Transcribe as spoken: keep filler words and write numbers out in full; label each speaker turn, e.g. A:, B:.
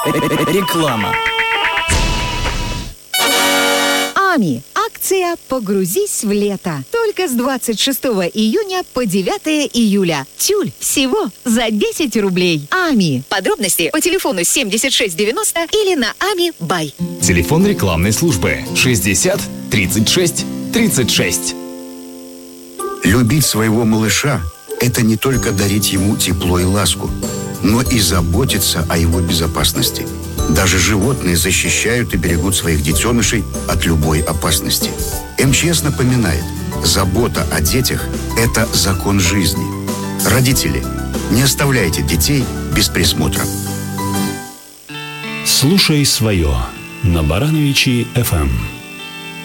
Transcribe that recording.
A: Реклама.
B: АМИ. Акция «Погрузись в лето». Только с двадцать шестого июня по девятое июля. Тюль всего за десять рублей. АМИ. Подробности по телефону семьдесят шесть девяносто или на ами бай.
C: Телефон рекламной службы шестьдесят тридцать шесть тридцать шесть.
D: Любить своего малыша – это не только дарить ему тепло и ласку, но и заботиться о его безопасности. Даже животные защищают и берегут своих детенышей от любой опасности. эм че эс напоминает, забота о детях – это закон жизни. Родители, не оставляйте детей без присмотра.
E: Слушай свое на Барановичи эф эм.